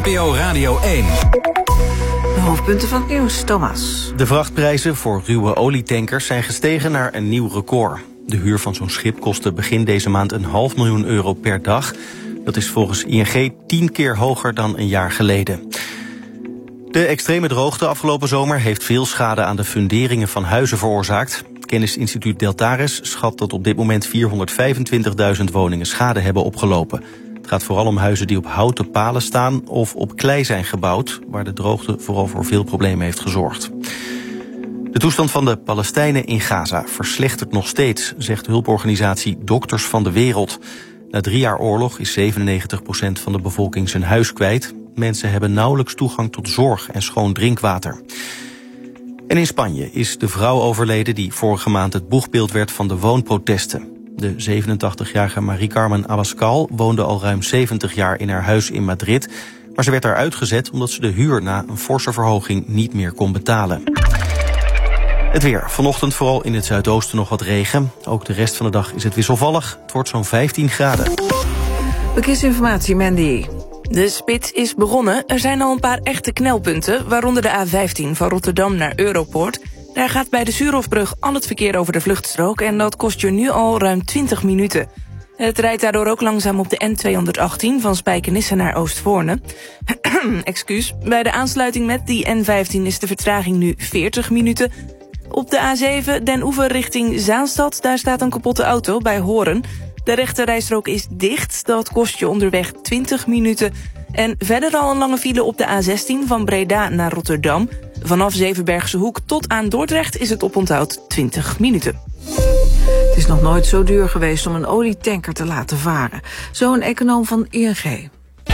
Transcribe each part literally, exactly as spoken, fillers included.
P O Radio één. De hoofdpunten van het nieuws, Thomas. De vrachtprijzen voor ruwe olietankers zijn gestegen naar een nieuw record. De huur van zo'n schip kostte begin deze maand een half miljoen euro per dag. Dat is volgens I N G tien keer hoger dan een jaar geleden. De extreme droogte afgelopen zomer heeft veel schade aan de funderingen van huizen veroorzaakt. Het kennisinstituut Deltares schat dat op dit moment vierhonderdvijfentwintigduizend woningen schade hebben opgelopen. Het gaat vooral om huizen die op houten palen staan of op klei zijn gebouwd, waar de droogte vooral voor veel problemen heeft gezorgd. De toestand van de Palestijnen in Gaza verslechtert nog steeds, zegt de hulporganisatie Dokters van de Wereld. Na drie jaar oorlog is zevenennegentig procent van de bevolking zijn huis kwijt. Mensen hebben nauwelijks toegang tot zorg en schoon drinkwater. En in Spanje is de vrouw overleden die vorige maand het boegbeeld werd van de woonprotesten. De zevenentachtigjarige Marie Carmen Abascal woonde al ruim zeventig jaar in haar huis in Madrid, maar ze werd daar uitgezet omdat ze de huur na een forse verhoging niet meer kon betalen. Het weer. Vanochtend vooral in het zuidoosten nog wat regen. Ook de rest van de dag is het wisselvallig. Het wordt zo'n vijftien graden. Verkeersinformatie, Mandy. De spits is begonnen. Er zijn al een paar echte knelpunten, waaronder de A vijftien van Rotterdam naar Europoort. Daar gaat bij de Suurhofbrug al het verkeer over de vluchtstrook en dat kost je nu al ruim twintig minuten. Het rijdt daardoor ook langzaam op de N tweehonderdachttien van Spijkenisse naar Oostvoorne. Excuus. Bij de aansluiting met die N vijftien is de vertraging nu veertig minuten. Op de A zeven Den Oever richting Zaanstad, daar staat een kapotte auto bij Horen. De rechterrijstrook is dicht, dat kost je onderweg twintig minuten. En verder al een lange file op de A zestien van Breda naar Rotterdam. Vanaf Zevenbergse Hoek tot aan Dordrecht is het oponthoud twintig minuten. Het is nog nooit zo duur geweest om een olietanker te laten varen. Zo een econoom van I N G.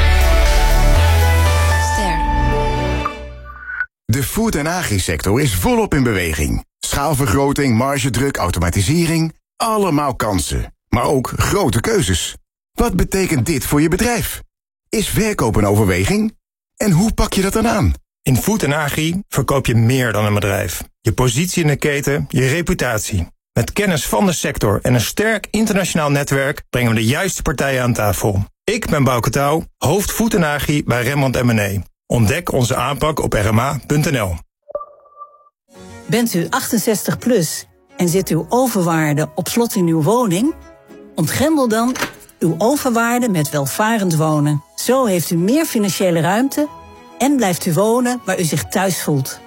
De food- en agri-sector is volop in beweging. Schaalvergroting, margedruk, automatisering, allemaal kansen. Maar ook grote keuzes. Wat betekent dit voor je bedrijf? Is verkoop een overweging? En hoe pak je dat dan aan? In Food en Agri verkoop je meer dan een bedrijf. Je positie in de keten, je reputatie. Met kennis van de sector en een sterk internationaal netwerk brengen we de juiste partijen aan tafel. Ik ben Bouke Touw, hoofd Food en Agri bij Rembrandt en Mené. Ontdek onze aanpak op r m a punt n l. Bent u achtenzestig plus en zit uw overwaarde op slot in uw woning? Ontgrendel dan uw overwaarde met welvarend wonen. Zo heeft u meer financiële ruimte en blijft u wonen waar u zich thuis voelt.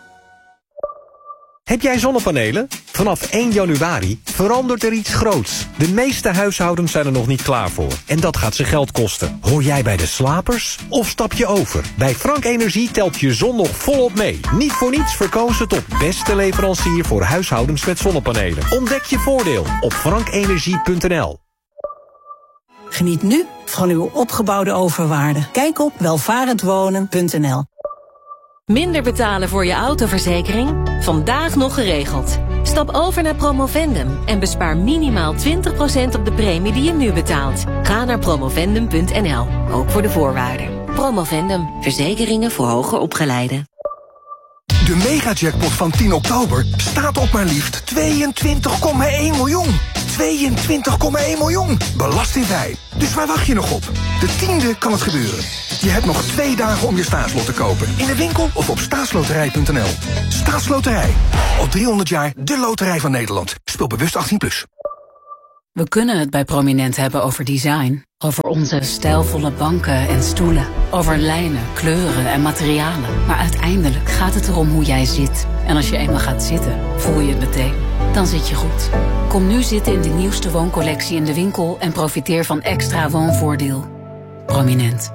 Heb jij zonnepanelen? Vanaf één januari verandert er iets groots. De meeste huishoudens zijn er nog niet klaar voor. En dat gaat ze geld kosten. Hoor jij bij de slapers? Of stap je over? Bij Frank Energie telt je zon nog volop mee. Niet voor niets verkozen tot beste leverancier voor huishoudens met zonnepanelen. Ontdek je voordeel op frank energie punt n l. Geniet nu van uw opgebouwde overwaarde. Kijk op welvarendwonen punt n l. Minder betalen voor je autoverzekering? Vandaag nog geregeld. Stap over naar Promovendum en bespaar minimaal twintig procent op de premie die je nu betaalt. Ga naar promovendum punt n l, ook voor de voorwaarden. Promovendum, verzekeringen voor hoger opgeleiden. De megajackpot van tien oktober staat op maar liefst tweeëntwintig komma één miljoen. tweeëntwintig komma één miljoen. Belastingvrij. Dus waar wacht je nog op? De tiende kan het gebeuren. Je hebt nog twee dagen om je staatslot te kopen. In de winkel of op staatsloterij punt n l. Staatsloterij. Al driehonderd jaar de loterij van Nederland. Speel bewust achttien plus. We kunnen het bij Prominent hebben over design. Over onze stijlvolle banken en stoelen. Over lijnen, kleuren en materialen. Maar uiteindelijk gaat het erom hoe jij zit. En als je eenmaal gaat zitten, voel je het meteen. Dan zit je goed. Kom nu zitten in de nieuwste wooncollectie in de winkel en profiteer van extra woonvoordeel. Prominent.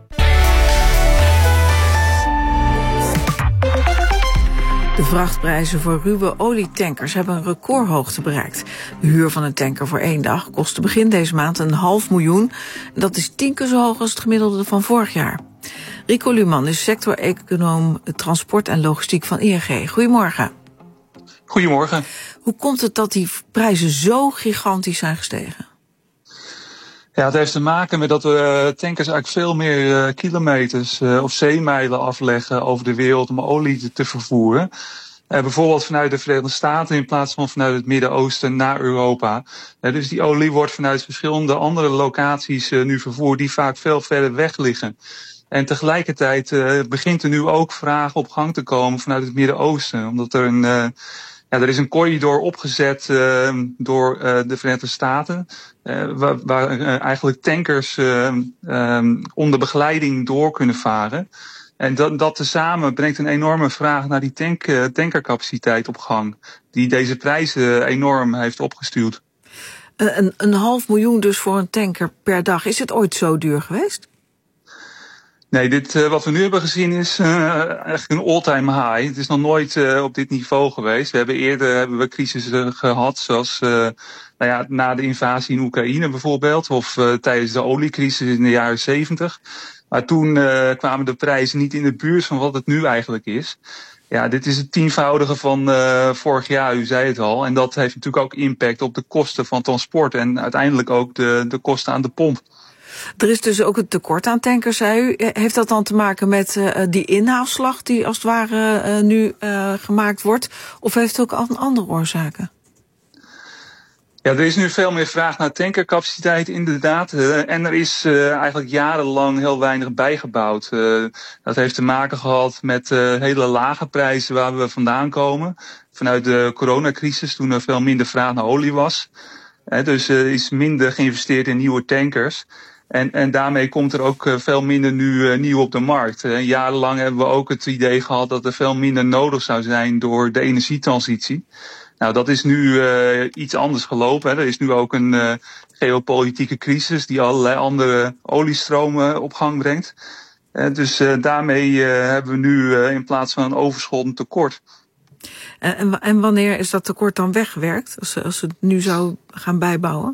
De vrachtprijzen voor ruwe olietankers hebben een recordhoogte bereikt. De huur van een tanker voor één dag kostte begin deze maand een half miljoen. Dat is tien keer zo hoog als het gemiddelde van vorig jaar. Rico Luman is sector-econoom transport en logistiek van I N G. Goedemorgen. Goedemorgen. Hoe komt het dat die prijzen zo gigantisch zijn gestegen? Ja, het heeft te maken met dat we uh, tankers eigenlijk veel meer uh, kilometers uh, of zeemijlen afleggen over de wereld om olie te, te vervoeren. Uh, bijvoorbeeld vanuit de Verenigde Staten in plaats van vanuit het Midden-Oosten naar Europa. Uh, dus die olie wordt vanuit verschillende andere locaties uh, nu vervoerd die vaak veel verder weg liggen. En tegelijkertijd uh, begint er nu ook vraag op gang te komen vanuit het Midden-Oosten. Omdat er een, uh, ja, er is een corridor opgezet uh, door uh, de Verenigde Staten. Uh, waar waar uh, eigenlijk tankers uh, um, onder begeleiding door kunnen varen. En dat, dat tezamen brengt een enorme vraag naar die tank, uh, tankercapaciteit op gang. Die deze prijzen enorm heeft opgestuurd. Een, een half miljoen dus voor een tanker per dag. Is het ooit zo duur geweest? Nee, dit, uh, wat we nu hebben gezien is uh, eigenlijk een all-time high. Het is nog nooit uh, op dit niveau geweest. We hebben eerder hebben we crisissen gehad, zoals uh, nou ja, na de invasie in Oekraïne bijvoorbeeld. Of uh, tijdens de oliecrisis in de jaren zeventig. Maar toen uh, kwamen de prijzen niet in de buurt van wat het nu eigenlijk is. Ja, dit is het tienvoudige van uh, vorig jaar, u zei het al. En dat heeft natuurlijk ook impact op de kosten van transport en uiteindelijk ook de, de kosten aan de pomp. Er is dus ook een tekort aan tankers, zei u. Heeft dat dan te maken met uh, die inhaalslag die als het ware uh, nu uh, gemaakt wordt? Of heeft het ook andere oorzaken? Ja, er is nu veel meer vraag naar tankercapaciteit, inderdaad. Uh, en er is uh, eigenlijk jarenlang heel weinig bijgebouwd. Uh, dat heeft te maken gehad met uh, hele lage prijzen waar we vandaan komen. Vanuit de coronacrisis, toen er veel minder vraag naar olie was. Uh, dus er uh, is minder geïnvesteerd in nieuwe tankers. En, en daarmee komt er ook uh, veel minder nu uh, nieuw op de markt. Uh, jarenlang hebben we ook het idee gehad dat er veel minder nodig zou zijn door de energietransitie. Nou, dat is nu uh, iets anders gelopen. Hè. Er is nu ook een uh, geopolitieke crisis die allerlei andere oliestromen op gang brengt. Uh, dus uh, daarmee uh, hebben we nu uh, in plaats van een overschot een tekort. En, en wanneer is dat tekort dan weggewerkt, als, als het nu zou gaan bijbouwen?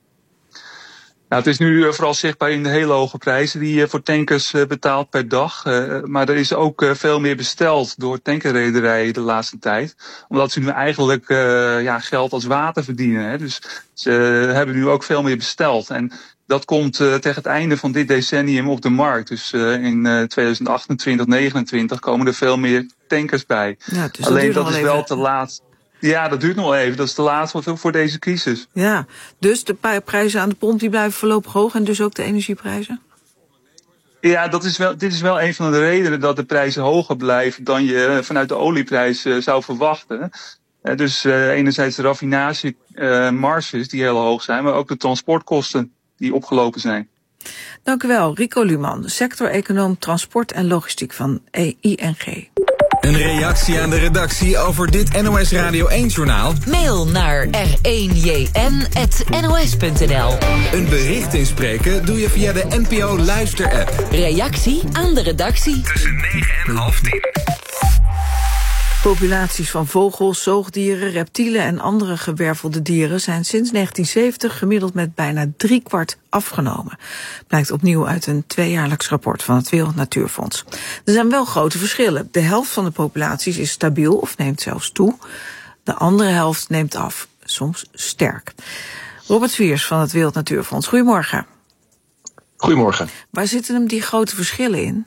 Nou, het is nu vooral zichtbaar in de hele hoge prijzen die je voor tankers betaalt per dag. Uh, maar er is ook uh, veel meer besteld door tankerrederijen de laatste tijd. Omdat ze nu eigenlijk uh, ja, geld als water verdienen. Hè. Dus ze hebben nu ook veel meer besteld. En dat komt uh, tegen het einde van dit decennium op de markt. Dus uh, in uh, tweeduizend achtentwintig, negenentwintig komen er veel meer tankers bij. Ja, dus alleen dat, dat is even... wel te laat. Ja, dat duurt nog wel even. Dat is te laat voor, voor deze crisis. Ja, dus de prijzen aan de pomp die blijven voorlopig hoog en dus ook de energieprijzen? Ja, dat is wel, dit is wel een van de redenen dat de prijzen hoger blijven dan je vanuit de olieprijs uh, zou verwachten. Uh, dus uh, enerzijds de raffinagemarges uh, die heel hoog zijn, maar ook de transportkosten die opgelopen zijn. Dank u wel, Rico Luman, sector-econoom transport en logistiek van I N G. Een reactie aan de redactie over dit N O S Radio één-journaal? Mail naar r één j n apenstaartje n o s punt n l. Een bericht inspreken doe je via de N P O Luister-app. Reactie aan de redactie. Tussen negen en half tien. Populaties van vogels, zoogdieren, reptielen en andere gewervelde dieren zijn sinds negentien zeventig gemiddeld met bijna driekwart afgenomen. Blijkt opnieuw uit een tweejaarlijks rapport van het Wereld Natuurfonds. Er zijn wel grote verschillen. De helft van de populaties is stabiel of neemt zelfs toe. De andere helft neemt af, soms sterk. Robert Swiers van het Wereld Natuurfonds, goedemorgen. Goedemorgen. Waar zitten hem die grote verschillen in?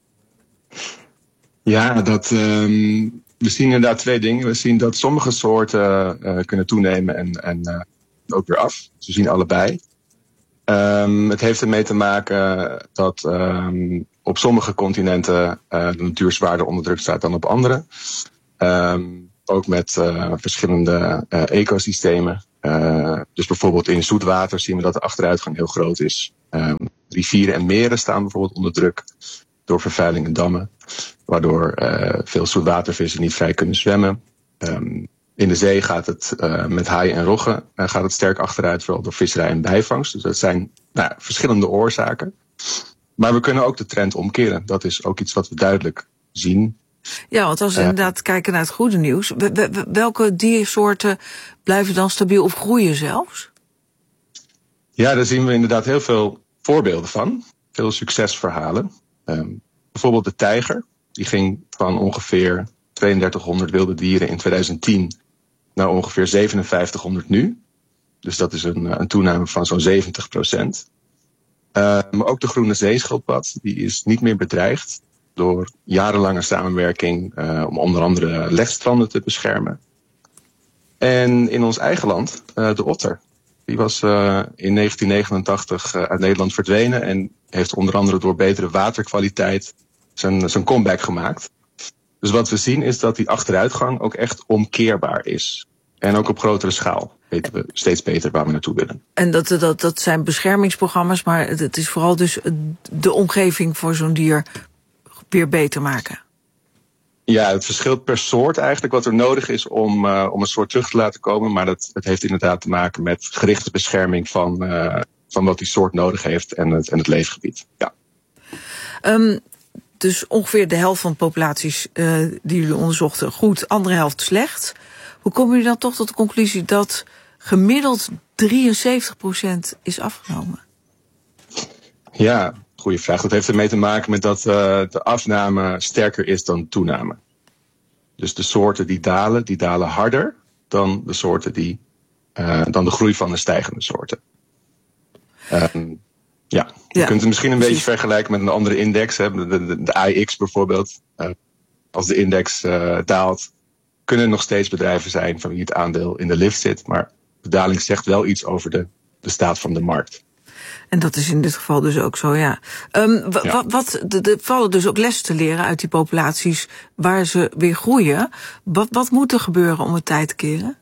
Ja, dat... Um... We zien inderdaad twee dingen. We zien dat sommige soorten uh, kunnen toenemen en, en uh, ook weer af. Dus we zien allebei. Um, het heeft ermee te maken dat um, op sommige continenten uh, de natuur zwaarder onder druk staat dan op andere. Um, ook met uh, verschillende uh, ecosystemen. Uh, dus bijvoorbeeld in zoetwater zien we dat de achteruitgang heel groot is. Um, rivieren en meren staan bijvoorbeeld onder druk door vervuiling en dammen. Waardoor uh, veel zoetwatervissen niet vrij kunnen zwemmen. Um, in de zee gaat het uh, met haaien en roggen uh, gaat het sterk achteruit, vooral door visserij en bijvangst. Dus dat zijn nou, verschillende oorzaken. Maar we kunnen ook de trend omkeren. Dat is ook iets wat we duidelijk zien. Ja, want als we uh, inderdaad kijken naar het goede nieuws, welke diersoorten blijven dan stabiel of groeien zelfs? Ja, daar zien we inderdaad heel veel voorbeelden van. Veel succesverhalen. Um, bijvoorbeeld de tijger. Die ging van ongeveer tweeëndertighonderd wilde dieren in tweeduizend tien naar ongeveer zevenenvijftighonderd nu. Dus dat is een, een toename van zo'n zeventig procent. Uh, maar ook de groene zeeschildpad, die is niet meer bedreigd door jarenlange samenwerking uh, om onder andere legstranden te beschermen. En in ons eigen land, uh, de otter. Die was uh, in negentien negenentachtig uh, uit Nederland verdwenen en heeft onder andere door betere waterkwaliteit zijn, zijn comeback gemaakt. Dus wat we zien is dat die achteruitgang ook echt omkeerbaar is. En ook op grotere schaal weten we steeds beter waar we naartoe willen. En dat, dat, dat zijn beschermingsprogramma's, maar het is vooral dus de omgeving voor zo'n dier weer beter maken. Ja, het verschilt per soort eigenlijk wat er nodig is om, uh, om een soort terug te laten komen. Maar dat, het heeft inderdaad te maken met gerichte bescherming van, uh, van wat die soort nodig heeft en het, en het leefgebied. Ja. Um, dus ongeveer de helft van de populaties uh, die jullie onderzochten goed, andere helft slecht. Hoe komen jullie dan toch tot de conclusie dat gemiddeld drieënzeventig procent is afgenomen? Ja, goede vraag. Dat heeft ermee te maken met dat uh, de afname sterker is dan de toename. Dus de soorten die dalen, die dalen harder dan de soorten die uh, dan de groei van de stijgende soorten. Um, ja, je ja, kunt het misschien een precies. beetje vergelijken met een andere index, hè, de, de, de I X bijvoorbeeld. Uh, als de index uh, daalt, kunnen er nog steeds bedrijven zijn van wie het aandeel in de lift zit, maar de daling zegt wel iets over de, de staat van de markt. En dat is in dit geval dus ook zo, ja. Um, w- ja. Wat, er vallen dus ook lessen te leren uit die populaties waar ze weer groeien. Wat, wat moet er gebeuren om het tijd te keren?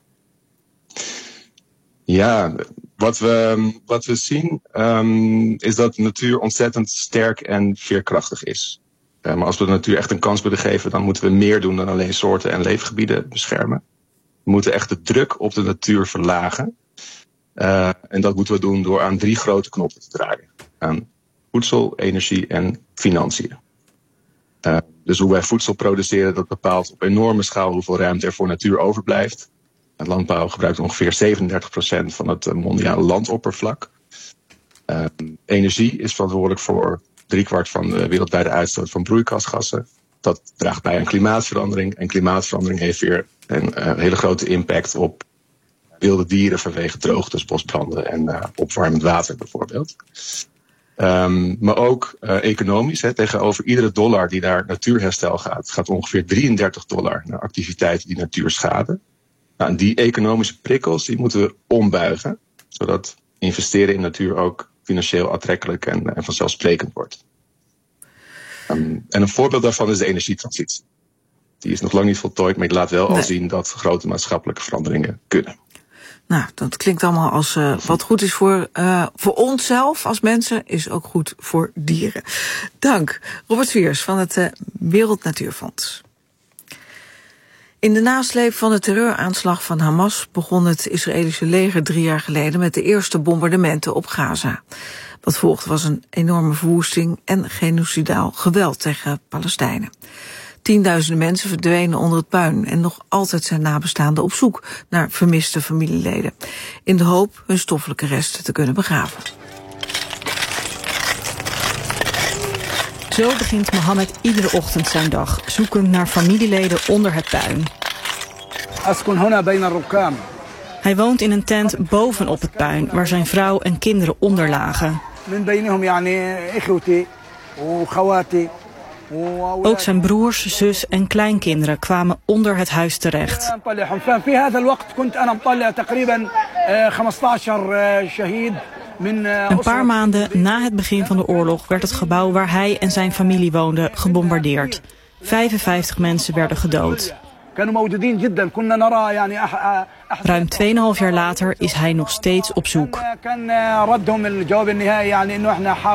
Ja, wat we, wat we zien um, is dat de natuur ontzettend sterk en veerkrachtig is. Uh, maar als we de natuur echt een kans willen geven, dan moeten we meer doen dan alleen soorten en leefgebieden beschermen. We moeten echt de druk op de natuur verlagen. Uh, en dat moeten we doen door aan drie grote knoppen te draaien. Aan voedsel, energie en financiën. Uh, dus hoe wij voedsel produceren, dat bepaalt op enorme schaal hoeveel ruimte er voor natuur overblijft. Het landbouw gebruikt ongeveer zevenendertig procent van het mondiale landoppervlak. Uh, energie is verantwoordelijk voor driekwart van de wereldwijde uitstoot van broeikasgassen. Dat draagt bij aan klimaatverandering. En klimaatverandering heeft weer een uh, hele grote impact op wilde dieren vanwege droogtes, bosbranden en uh, opwarmend water bijvoorbeeld. Um, maar ook uh, economisch. Hè, tegenover iedere dollar die naar natuurherstel gaat, gaat ongeveer drieëndertig dollar naar activiteiten die natuur schaden. Nou, en die economische prikkels die moeten we ombuigen, zodat investeren in natuur ook financieel aantrekkelijk en, en vanzelfsprekend wordt. Um, en een voorbeeld daarvan is de energietransitie. Die is nog lang niet voltooid, maar die laat wel nee. al zien dat grote maatschappelijke veranderingen kunnen. Nou, dat klinkt allemaal als uh, wat goed is voor, uh, voor onszelf als mensen, is ook goed voor dieren. Dank, Robert Swiers van het uh, Wereld Natuurfonds. In de nasleep van de terreuraanslag van Hamas begon het Israëlische leger drie jaar geleden met de eerste bombardementen op Gaza. Wat volgde was een enorme verwoesting en genocidaal geweld tegen Palestijnen. Tienduizenden mensen verdwenen onder het puin en nog altijd zijn nabestaanden op zoek naar vermiste familieleden, in de hoop hun stoffelijke resten te kunnen begraven. Zo begint Mohammed iedere ochtend zijn dag, zoekend naar familieleden onder het puin. Hij woont in een tent bovenop het puin, waar zijn vrouw en kinderen onder lagen. Ook zijn broers, zus en kleinkinderen kwamen onder het huis terecht. Een paar maanden na het begin van de oorlog werd het gebouw waar hij en zijn familie woonden gebombardeerd. vijfenvijftig mensen werden gedood. Ruim tweeënhalf jaar later is hij nog steeds op zoek.